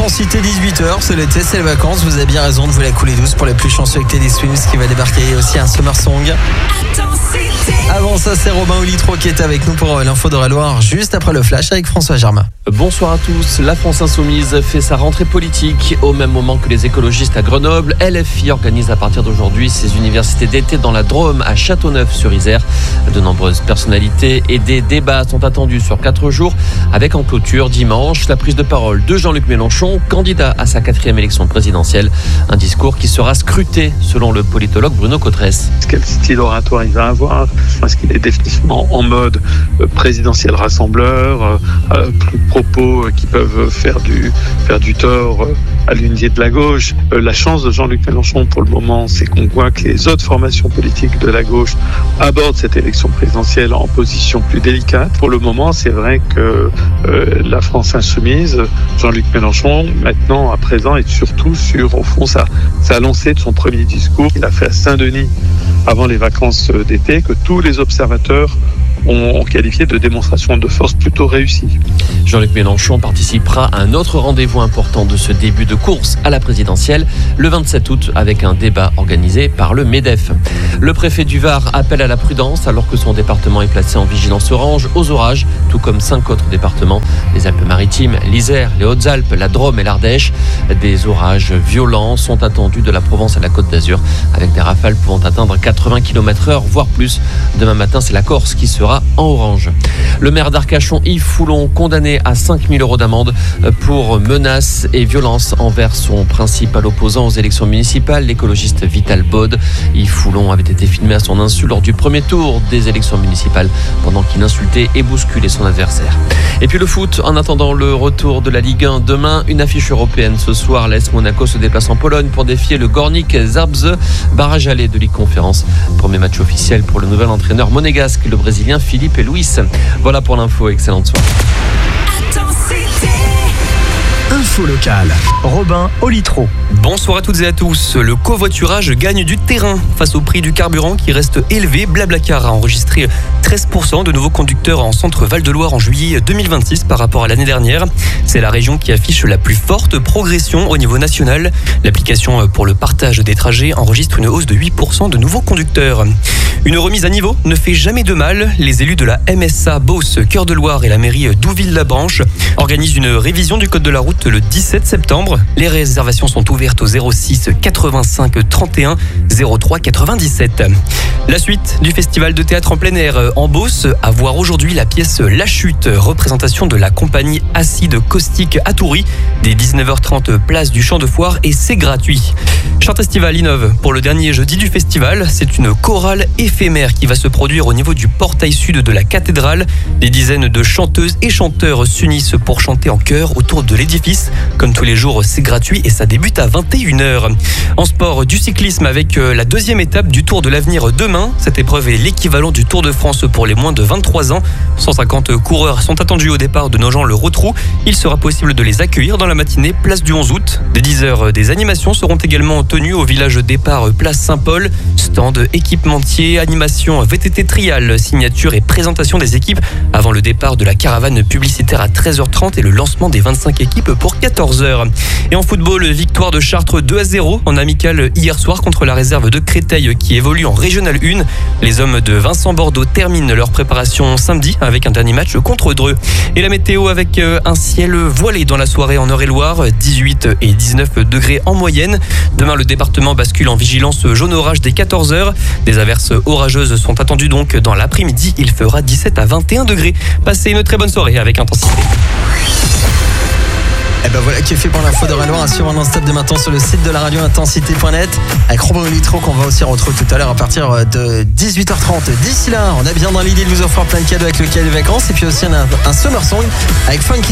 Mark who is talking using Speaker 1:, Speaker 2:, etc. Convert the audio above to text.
Speaker 1: Intensité 18h, c'est l'été, c'est les vacances. Vous avez bien raison de vous la couler douce pour les plus chanceux avec Teddy Swims qui va débarquer. Aussi un Summer Song. Avant ça, c'est Robin Olitro qui est avec nous pour l'info de Loire juste après le flash avec François Germain.
Speaker 2: Bonsoir à tous. La France Insoumise fait sa rentrée politique au même moment que les écologistes à Grenoble. LFI organise à partir d'aujourd'hui ses universités d'été dans la Drôme à Châteauneuf-sur-Isère. De nombreuses personnalités et des débats sont attendus sur 4 jours avec en clôture dimanche la prise de parole de Jean-Luc Mélenchon, candidat à sa 4e élection présidentielle. Un discours qui sera scruté selon le politologue Bruno Cotresse.
Speaker 3: Quel style oratoire il va avoir? Est-ce qu'il est définitivement en mode présidentiel rassembleur, propos qui peuvent faire du tort à l'unité de la gauche? La chance de Jean-Luc Mélenchon pour le moment, c'est qu'on voit que les autres formations politiques de la gauche abordent cette élection présidentielle en position plus délicate. Pour le moment, c'est vrai que la France Insoumise, Jean-Luc Mélenchon, maintenant, à présent, est surtout sur, au fond, sa lancée de son premier discours qu'il a fait à Saint-Denis avant les vacances d'été, que tous les observateurs ont qualifié de démonstration de force plutôt réussie.
Speaker 2: Jean-Luc Mélenchon participera à un autre rendez-vous important de ce début de course à la présidentielle, le 27 août, avec un débat organisé par le MEDEF. Le préfet du Var appelle à la prudence alors que son département est placé en vigilance orange aux orages, tout comme 5 autres départements, les Alpes-Maritimes, l'Isère, les Hautes-Alpes, la Drôme et l'Ardèche. Des orages violents sont attendus de la Provence à la Côte d'Azur, avec des rafales pouvant atteindre 80 km/h, voire plus. Demain matin, c'est la Corse qui sera en orange. Le maire d'Arcachon, Yves Foulon, condamné à 5 000 € d'amende pour menaces et violences envers son principal opposant aux élections municipales, l'écologiste Vital Baude. Yves Foulon avait été filmé à son insu lors du premier tour des élections municipales pendant qu'il insultait et bousculait son adversaire. Et puis le foot, en attendant le retour de la Ligue 1 demain, une affiche européenne ce soir. L'AS Monaco se déplace en Pologne pour défier le Górnik Zabrze, barrage aller de Ligue Conférence. Premier match officiel pour le nouvel entraîneur monégasque, le Brésilien Philippe Luis. Voilà pour l'info, excellente soirée.
Speaker 4: Info locale, Robin Olitro.
Speaker 5: Bonsoir à toutes et à tous. Le covoiturage gagne du terrain face au prix du carburant qui reste élevé. Blablacar a enregistré 13% de nouveaux conducteurs en centre Val-de-Loire en juillet 2026 par rapport à l'année dernière. C'est la région qui affiche la plus forte progression au niveau national. L'application pour le partage des trajets enregistre une hausse de 8% de nouveaux conducteurs. Une remise à niveau ne fait jamais de mal. Les élus de la MSA Beauce, Cœur de Loire et la mairie Douville-la-Branche organisent une révision du code de la route le 17 septembre. Les réservations sont ouvertes au 06 85 31 03 97. La suite du festival de théâtre en plein air en Beauce, à voir aujourd'hui la pièce La Chute, représentation de la compagnie Acide Caustique à Toury, dès 19h30 place du Champ de Foire, et c'est gratuit. Chant estival innove pour le dernier jeudi du festival. C'est une chorale éphémère qui va se produire au niveau du portail sud de la cathédrale. Des dizaines de chanteuses et chanteurs s'unissent pour chanter en chœur autour de l'édifice. Comme tous les jours, c'est gratuit et ça débute à 21h. En sport, du cyclisme avec la deuxième étape du Tour de l'Avenir demain. Cette épreuve est l'équivalent du Tour de France pour les moins de 23 ans. 150 coureurs sont attendus au départ de Nogent-le-Rotrou. Il sera possible de les accueillir dans la matinée, place du 11 août. Dès 10h, des animations seront également tenues au village départ place Saint-Paul. Stand équipementier, animation VTT trial, signature et présentation des équipes avant le départ de la caravane publicitaire à 13h30 et le lancement des 25 équipes pour 14h. Et en football, victoire de Chartres 2-0 en amical hier soir contre la réserve de Créteil qui évolue en Régional 1. Les hommes de Vincent Bordeaux terminent leur préparation samedi avec un dernier match contre Dreux. Et la météo avec un ciel voilé dans la soirée en Eure-et-Loire, 18 et 19 degrés en moyenne. Demain, le département bascule en vigilance jaune orage dès 14h. Des averses orageuses sont attendues donc dans l'après-midi. Il fera 17 à 21 degrés. Passez une très bonne soirée avec Intensité.
Speaker 1: Et ben voilà qui est fait pour l'info de Loire, à suivre en non-stop de maintenant sur le site de la radio intensité.net avec Robin Olitro qu'on va aussi retrouver tout à l'heure à partir de 18h30. D'ici là, on a bien dans l'idée de vous offrir plein de cadeaux avec le cadeau des vacances et puis aussi un Summer Song avec Funky